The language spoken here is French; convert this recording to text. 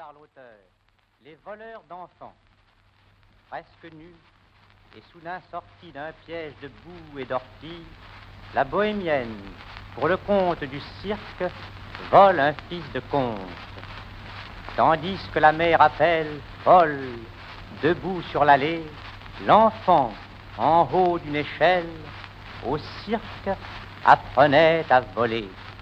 par l'auteur, les voleurs d'enfants, presque nus et soudain sortis d'un piège de boue et d'ortie, la bohémienne, pour le compte du cirque, vole un fils de comte, tandis que la mère appelle, folle, debout sur l'allée, l'enfant, en haut d'une échelle, au cirque, apprenait à voler.